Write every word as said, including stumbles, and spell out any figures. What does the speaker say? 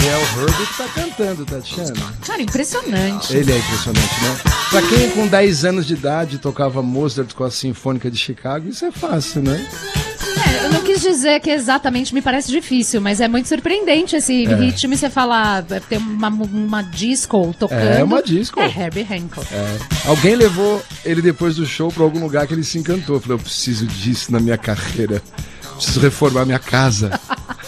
é o Herbie que tá cantando, Tatiana. Cara, impressionante. Ele é impressionante, né? Pra quem com dez anos de idade tocava Mozart com a Sinfônica de Chicago, isso é fácil, né? É, eu não quis dizer que exatamente me parece difícil, mas é muito surpreendente esse é. ritmo e você falar, tem uma, uma disco tocando. É uma disco. É Herbie Hancock. É. Alguém levou ele depois do show pra algum lugar que ele se encantou. Falou, eu preciso disso na minha carreira. Preciso reformar minha casa.